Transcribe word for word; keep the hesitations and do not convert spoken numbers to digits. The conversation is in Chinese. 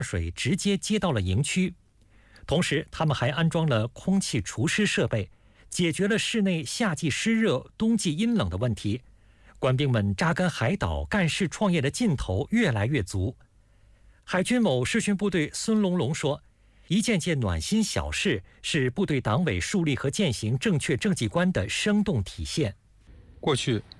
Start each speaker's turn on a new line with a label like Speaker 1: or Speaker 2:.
Speaker 1: 水直接接到了营区。同时，他们还安装了空气除湿设备，解决了室内夏季湿热、冬季阴冷的问题。官兵们扎根海岛、干事创业的劲头越来越足。海军某视训部队孙龙龙说：“一件件暖心小事是部队党委树立和践行正确政绩观的生动体现。”
Speaker 2: 过去